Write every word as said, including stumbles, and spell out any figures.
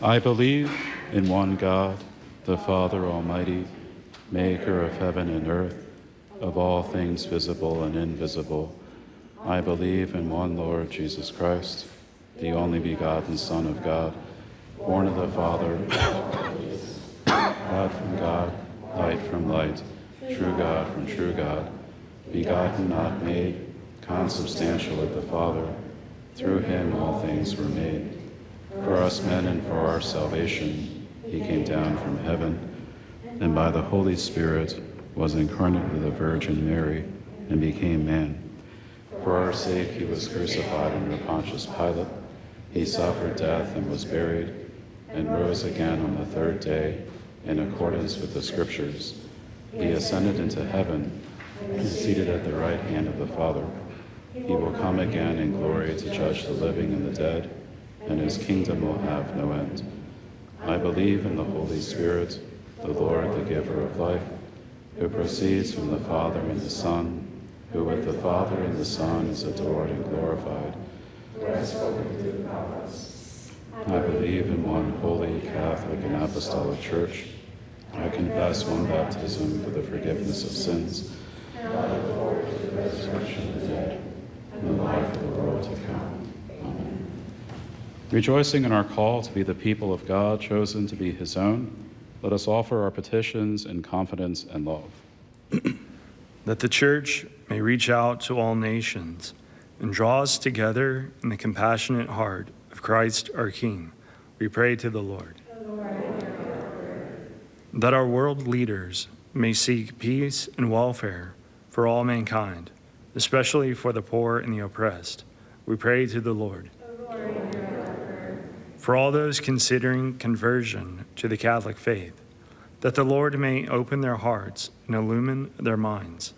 I believe in one God, the Father Almighty, maker of heaven and earth, of all things visible and invisible. I believe in one Lord Jesus Christ, the only begotten Son of God, born of the Father, God from God, light from light, true God from true God, begotten, not made, consubstantial with the Father. Through him all things were made. For us men and for our salvation, he came down from heaven, and by the Holy Spirit was incarnate with the Virgin Mary, and became man. For our sake he was crucified under Pontius Pilate. He suffered death and was buried, and rose again on the third day, in accordance with the Scriptures. He ascended into heaven, and is seated at the right hand of the Father. He will come again in glory to judge the living and the dead, and his kingdom will have no end. I believe in the Holy Spirit, the Lord, the giver of life, who proceeds from the Father and the Son, who with the Father and the Son is adored and glorified. I believe in one holy, Catholic, and apostolic church. I confess one baptism for the forgiveness of sins. And I look forward to the resurrection of the dead and the life of the world to come. Amen. Rejoicing in our call to be the people of God, chosen to be his own, let us offer our petitions in confidence and love. That the Church may reach out to all nations and draw us together in the compassionate heart of Christ our King, we pray to the Lord. That our world leaders may seek peace and welfare for all mankind, especially for the poor and the oppressed, we pray to the Lord. For all those considering conversion to the Catholic faith, that the Lord may open their hearts and illumine their minds,